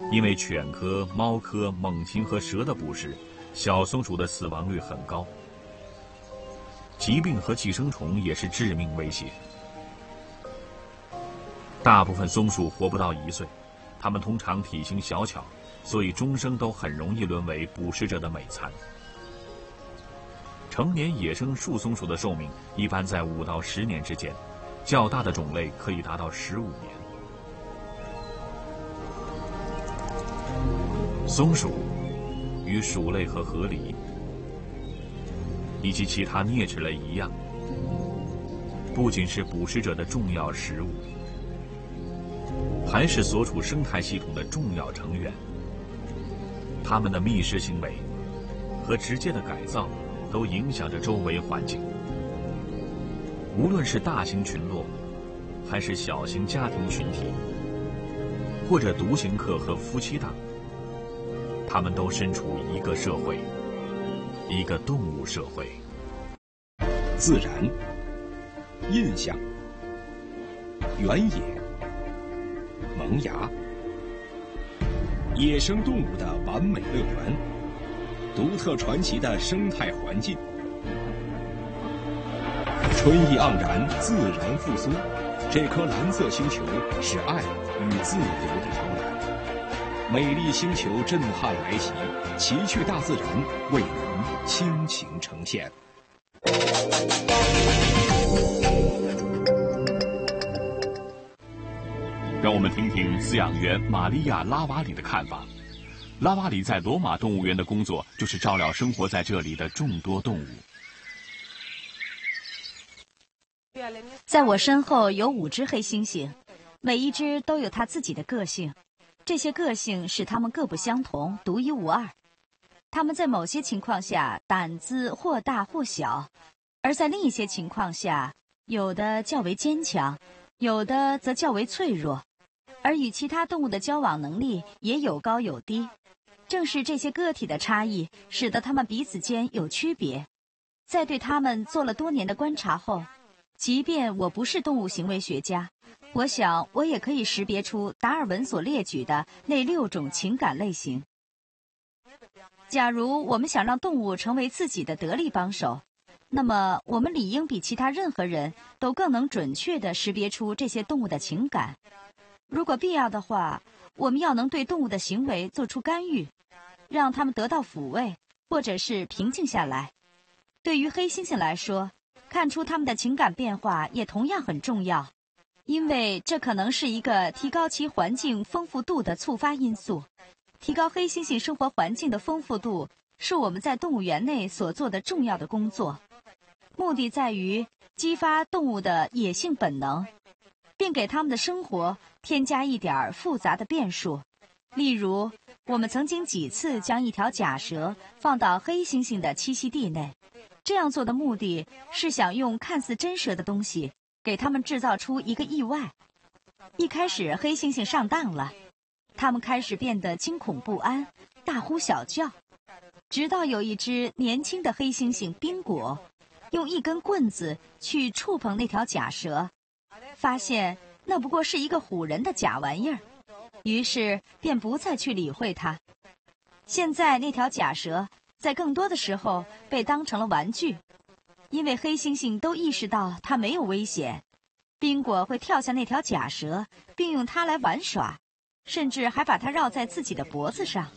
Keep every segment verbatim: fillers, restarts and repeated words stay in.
因为犬科、猫科、猛禽和蛇的捕食，小松鼠的死亡率很高。疾病和寄生虫也是致命威胁。大部分松鼠活不到一岁，它们通常体型小巧，所以终生都很容易沦为捕食者的美餐。成年野生树松鼠的寿命一般在五到十年之间，较大的种类可以达到十五年。松鼠与鼠类和河狸以及其他啮齿类一样，不仅是捕食者的重要食物，还是所处生态系统的重要成员。它们的觅食行为和直接的改造都影响着周围环境。无论是大型群落，还是小型家庭群体，或者独行客和夫妻档，它们都身处一个社会，一个动物社会。 自然、印象、原野、萌芽，野生动物的完美乐园，独特传奇的生态环境，春意盎然，自然复苏。这颗蓝色星球是爱与自由的摇篮，美丽星球震撼来袭，奇趣大自然为您倾情呈现。 让我们听听饲养员玛利亚·拉瓦里的看法。拉瓦里在罗马动物园的工作就是照料生活在这里的众多动物。 在我身后有五只黑猩猩，每一只都有它自己的个性，这些个性使它们各不相同，独一无二。它们在某些情况下胆子或大或小，而在另一些情况下，有的较为坚强，有的则较为脆弱，而与其他动物的交往能力也有高有低。正是这些个体的差异，使得它们彼此间有区别。在对它们做了多年的观察后，即便我不是动物行为学家，我想我也可以识别出达尔文所列举的那六种情感类型。假如我们想让动物成为自己的得力帮手，那么我们理应比其他任何人都更能准确地识别出这些动物的情感。如果必要的话，我们要能对动物的行为做出干预，让它们得到抚慰，或者是平静下来。对于黑猩猩来说，看出它们的情感变化也同样很重要，因为这可能是一个提高其环境丰富度的触发因素。提高黑猩猩生活环境的丰富度是我们在动物园内所做的重要的工作，目的在于激发动物的野性本能，并给它们的生活添加一点复杂的变数。例如，我们曾经几次将一条假蛇放到黑猩猩的栖息地内，这样做的目的是想用看似真实的东西给它们制造出一个意外。一开始黑猩猩上当了，它们开始变得惊恐不安，大呼小叫，直到有一只年轻的黑猩猩宾果用一根棍子去触碰那条假蛇，发现那不过是一个唬人的假玩意儿，于是便不再去理会它。现在那条假蛇在更多的时候被当成了玩具，因为黑猩猩都意识到它没有危险，宾果会跳下那条假蛇，并用它来玩耍，甚至还把它绕在自己的脖子上。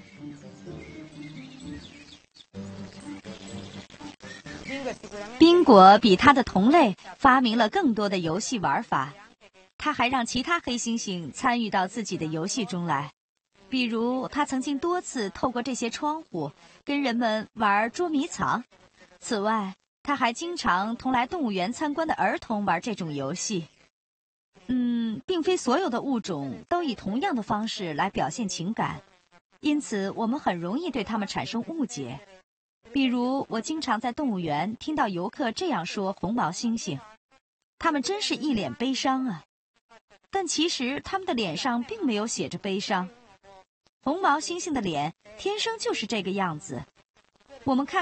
宾果比他的同类发明了更多的游戏玩法，他还让其他黑猩猩参与到自己的游戏中来。比如，他曾经多次透过这些窗户跟人们玩捉迷藏。此外，他还经常同来动物园参观的儿童玩这种游戏。嗯，并非所有的物种都以同样的方式来表现情感，因此我们很容易对它们产生误解。比如，我经常在动物园听到游客这样说红毛猩猩，他们真是一脸悲伤啊。但其实他们的脸上并没有写着悲伤。红毛猩猩的脸天生就是这个样子。我们看